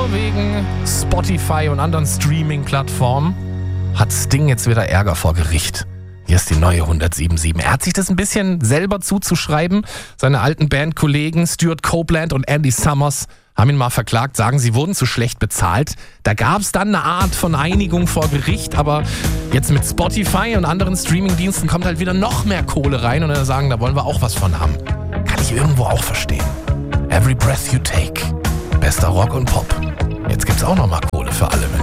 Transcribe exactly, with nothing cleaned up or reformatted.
nur wegen Spotify und anderen Streaming-Plattformen hat Sting jetzt wieder Ärger vor Gericht. Hier ist die neue hundertsieben Komma sieben. Er hat sich das ein bisschen selber zuzuschreiben. Seine alten Bandkollegen Stuart Copeland und Andy Summers haben ihn mal verklagt, sagen, sie wurden zu schlecht bezahlt. Da gab es dann eine Art von Einigung vor Gericht, aber jetzt mit Spotify und anderen Streamingdiensten kommt halt wieder noch mehr Kohle rein und dann sagen, da wollen wir auch was von haben. Kann ich irgendwo auch verstehen. Every breath you take. Bester Rock und Pop. Jetzt gibt's auch noch mal Kohle für alle.